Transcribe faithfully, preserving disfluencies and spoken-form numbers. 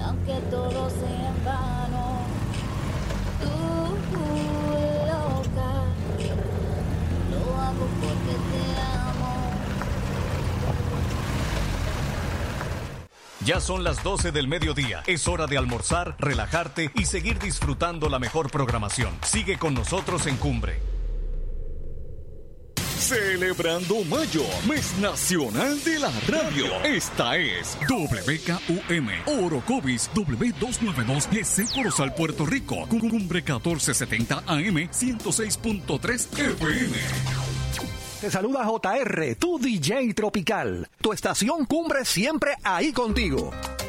aunque todo sea en vano, tú, loca, lo hago porque te amo. Ya son las doce del mediodía. Es hora de almorzar, relajarte y seguir disfrutando la mejor programación. Sigue con nosotros en Cumbre. Celebrando Mayo, mes nacional de la radio. Esta es W K U M, Orocovis W doscientos noventa y dos G C Corozal, Puerto Rico. Cumbre catorce setenta A M, ciento seis punto tres F M. Te saluda J R, tu D J tropical. Tu estación Cumbre siempre ahí contigo.